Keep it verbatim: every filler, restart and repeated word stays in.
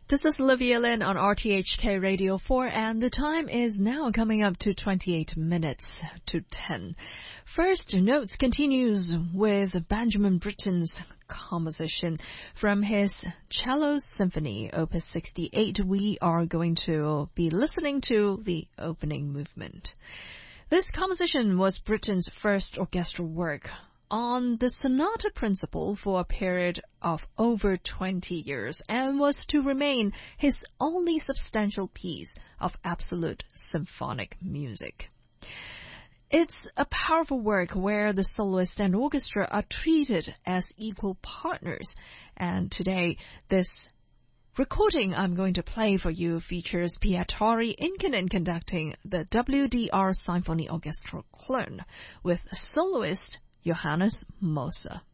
This is Olivia Lin on R T H K Radio four, and the time is now coming up to twenty-eight minutes to ten. First Notes continues with Benjamin Britten's composition from his Cello Symphony, Opus sixty-eight. We are going to be listening to the opening movement. This composition was Britten's first orchestral work on the sonata principle for a period of over twenty years and was to remain his only substantial piece of absolute symphonic music. It's a powerful work where the soloist and orchestra are treated as equal partners. And today, this recording I'm going to play for you features Pietari Inkinen conducting the W D R Symphony Orchestral Clone with soloist Johannes Moser.